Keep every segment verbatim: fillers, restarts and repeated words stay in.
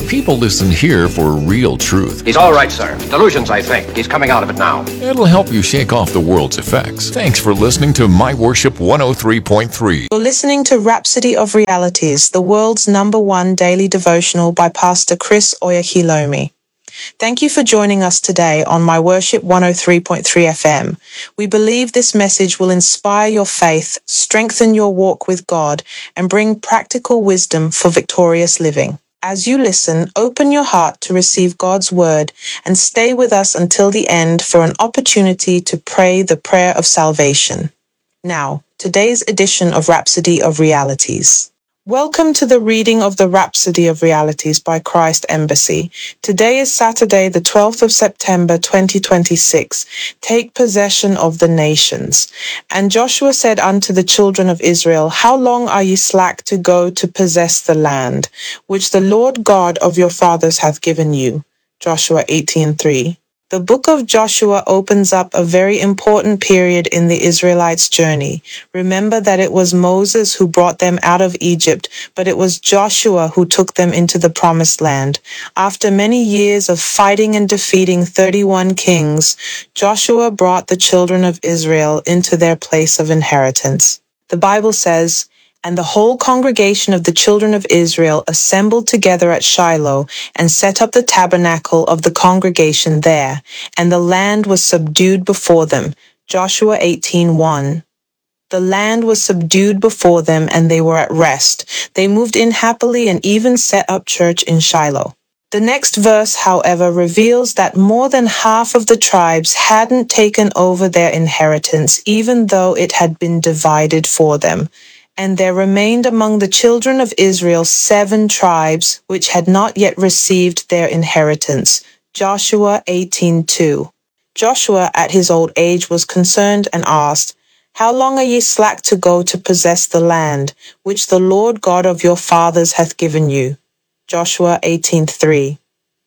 People listen here for real truth. He's all right, sir. Delusions, I think. He's coming out of it now. It'll help you shake off the world's effects. Thanks for listening to My Worship one oh three point three. You're listening to Rhapsody of Realities, the world's number one daily devotional by Pastor Chris Oyakhilome. Thank you for joining us today on My Worship one oh three point three F M. We believe this message will inspire your faith, strengthen your walk with God, and bring practical wisdom for victorious living. As you listen, open your heart to receive God's word and stay with us until the end for an opportunity to pray the prayer of salvation. Now, today's edition of Rhapsody of Realities. Welcome to the reading of the Rhapsody of Realities by Christ Embassy. Today is Saturday, the twelfth of September, twenty twenty-six. Take possession of the nations. And Joshua said unto the children of Israel, How long are ye slack to go to possess the land, which the Lord God of your fathers hath given you? Joshua eighteen three. The book of Joshua opens up a very important period in the Israelites' journey. Remember that it was Moses who brought them out of Egypt, but it was Joshua who took them into the promised land. After many years of fighting and defeating thirty-one kings, Joshua brought the children of Israel into their place of inheritance. The Bible says, And the whole congregation of the children of Israel assembled together at Shiloh, and set up the tabernacle of the congregation there, and the land was subdued before them. Joshua eighteen one. The land was subdued before them, and they were at rest. They moved in happily and even set up church in Shiloh. The next verse, however, reveals that more than half of the tribes hadn't taken over their inheritance, even though it had been divided for them. And there remained among the children of Israel seven tribes which had not yet received their inheritance. Joshua eighteen two. Joshua at his old age was concerned and asked, How long are ye slack to go to possess the land, which the Lord God of your fathers hath given you? Joshua eighteen three.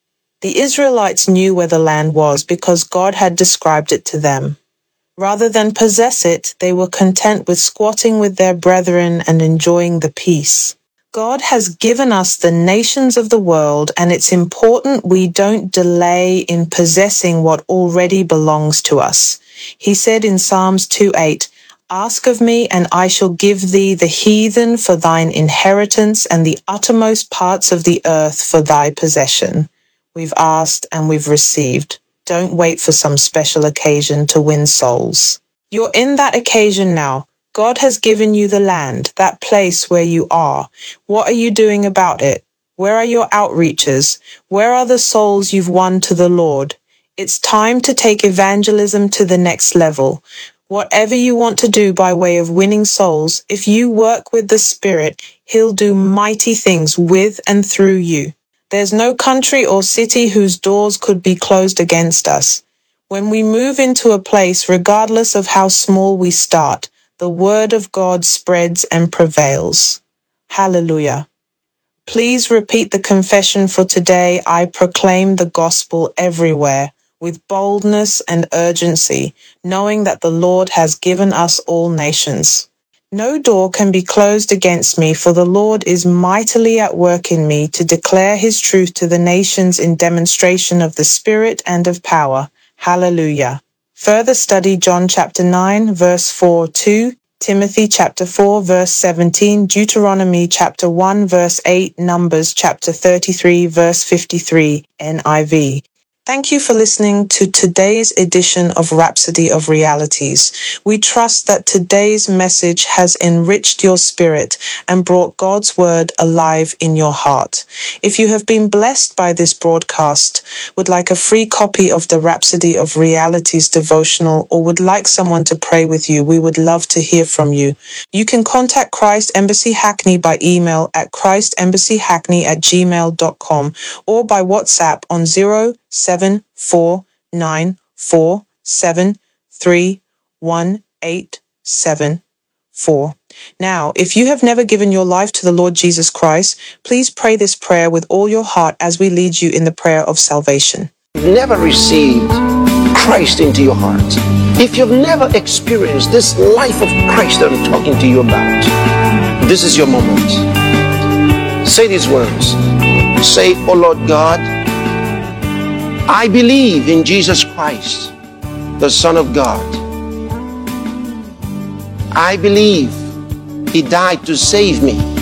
The Israelites knew where the land was because God had described it to them. Rather than possess it, they were content with squatting with their brethren and enjoying the peace. God has given us the nations of the world, and it's important we don't delay in possessing what already belongs to us. He said in Psalms two eight, Ask of me, and I shall give thee the heathen for thine inheritance, and the uttermost parts of the earth for thy possession. We've asked and we've received. Don't wait for some special occasion to win souls. You're in that occasion now. God has given you the land, that place where you are. What are you doing about it? Where are your outreaches? Where are the souls you've won to the Lord? It's time to take evangelism to the next level. Whatever you want to do by way of winning souls, if you work with the Spirit, He'll do mighty things with and through you. There's no country or city whose doors could be closed against us. When we move into a place, regardless of how small we start, the word of God spreads and prevails. Hallelujah. Please repeat the confession for today. I proclaim the gospel everywhere with boldness and urgency, knowing that the Lord has given us all nations. No door can be closed against me, for the Lord is mightily at work in me to declare his truth to the nations in demonstration of the Spirit and of power. Hallelujah. Further study John chapter nine, verse four two, Timothy chapter four, verse seventeen, Deuteronomy chapter one, verse eight, Numbers chapter thirty-three, verse fifty-three, N I V. Thank you for listening to today's edition of Rhapsody of Realities. We trust that today's message has enriched your spirit and brought God's word alive in your heart. If you have been blessed by this broadcast, would like a free copy of the Rhapsody of Realities devotional, or would like someone to pray with you, we would love to hear from you. You can contact Christ Embassy Hackney by email at christembassy.hackney at gmail dot com or by WhatsApp on zero seven four nine four seven three one eight seven four. Now, if you have never given your life to the Lord Jesus Christ, please pray this prayer with all your heart as we lead you in the prayer of salvation. If you've never received Christ into your heart, if you've never experienced this life of Christ that I'm talking to you about, this is your moment. Say these words. Say, oh Lord God, I believe in Jesus Christ, the Son of God. I believe He died to save me.